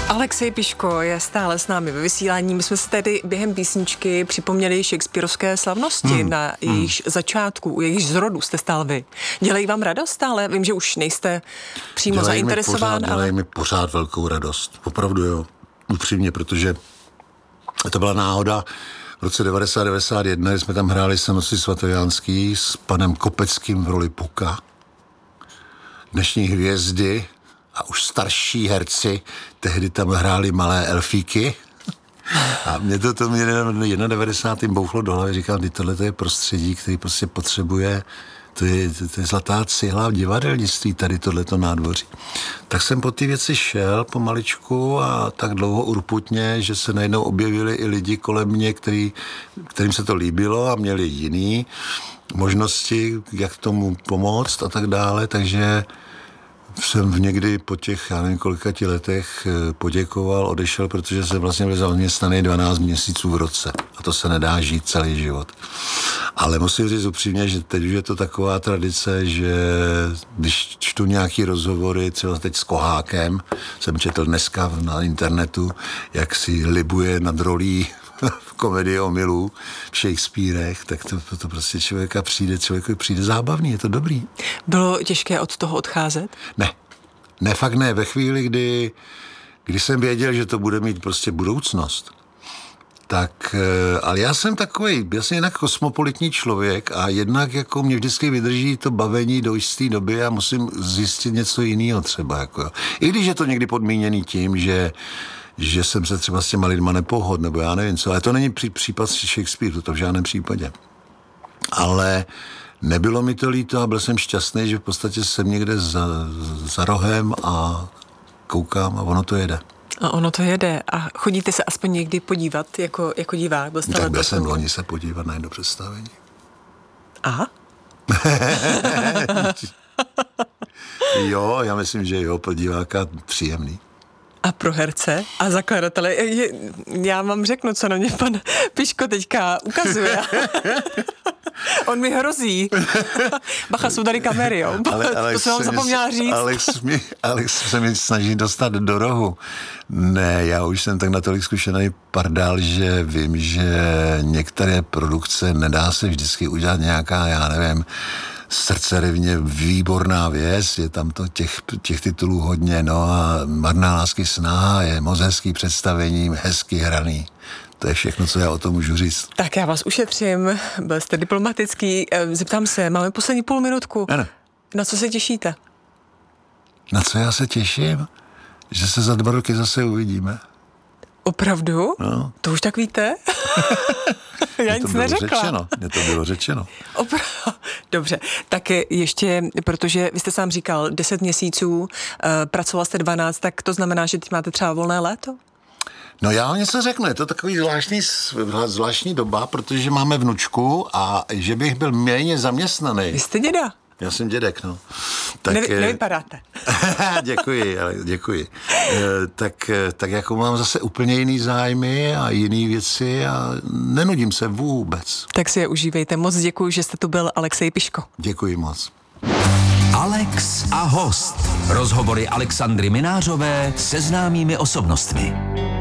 Alexej Piško je stále s námi ve vysílání. My jsme si tady během písničky připomněli shakespearovské slavnosti na jejich začátku, u jejich zrodu jste stál vy. Dělají vám radost, ale vím, že už nejste přímo zainteresován. Dělají mi pořád velkou radost. Opravdu jo, upřímně, protože to byla náhoda. V roce 1991 jsme tam hráli Sanosy Svatojánský s panem Kopeckým v roli Puka. Dnešní hvězdy a už starší herci tehdy tam hráli malé elfíky. A mě to mě 91. bouchlo do hlavy, říkám, tohle je prostředí, který prostě potřebuje, to je zlatá cihla v divadelnictví, tady tohleto nádvoří. Tak jsem po ty věci šel pomaličku a tak dlouho urputně, že se najednou objevili i lidi kolem mě, kterým se to líbilo a měli jiný možnosti, jak tomu pomoct a tak dále, takže jsem někdy po těch, já nevím kolikati letech poděkoval, odešel, protože jsem vlastně byl zaměstnaný 12 měsíců v roce. A to se nedá žít celý život. Ale musím říct upřímně, že teď už je to taková tradice, že když čtu nějaký rozhovory, třeba teď s Kohákem, jsem četl dneska na internetu, jak si libuje nad rolí v komedii omylů v Shakespearech, tak to prostě člověku přijde zábavný, je to dobrý. Bylo těžké od toho odcházet? Ne, fakt ne. Ve chvíli, kdy jsem věděl, že to bude mít prostě budoucnost, tak, ale já jsem jinak kosmopolitní člověk a jednak jako mě vždycky vydrží to bavení do jisté doby a musím zjistit něco jiného třeba. Jako. I když je to někdy podmíněný tím, že jsem se třeba s těma lidma nepohod, nebo já nevím co, ale to není případ Shakespeare, to v žádném případě. Ale nebylo mi to líto a byl jsem šťastný, že v podstatě jsem někde za rohem a koukám a ono to jede. A ono to jede. A chodíte se aspoň někdy podívat jako divák? Tak byl jsem loni se podívat na jedno představení. Aha. Jo, já myslím, že jo, pro diváka příjemný. A pro herce a zakladatele. Já vám řeknu, co na mě pan Piško teďka ukazuje. On mi hrozí. Bacha, jsou tady kamery, jo. To jsem vám zapomněla říct. Alex se mi snaží dostat do rohu. Ne, já už jsem tak natolik zkušený pardál, že vím, že některé produkce nedá se vždycky udělat nějaká, já nevím, srdcerivně výborná věc, je tam to těch titulů hodně, no a Marná lásky snaha je moc hezký představení, hezky hraný. To je všechno, co já o tom můžu říct. Tak já vás ušetřím, byl jste diplomatický. Zeptám se, máme poslední půl minutku. Ano. Na co se těšíte? Na co já se těším? Že se za 2 roky zase uvidíme. Opravdu? No. To už tak víte? Já nic neřekla. Mně to bylo řečeno. Dobře, tak ještě, protože vy jste sám říkal 10 měsíců, pracoval jste 12, tak to znamená, že teď máte třeba volné léto? No já vám něco řeknu, je to takový zvláštní doba, protože máme vnučku a že bych byl méně zaměstnaný. Vy jste děda? Já jsem dědek, no. Tak, nevypadáte. Děkuji. Tak jako mám zase úplně jiný zájmy a jiný věci a nenudím se vůbec. Tak si je užívejte. Moc děkuji, že jste tu byl, Alexej Piško. Děkuji moc. Alex a host. Rozhovory Alexandry Minářové se známými osobnostmi.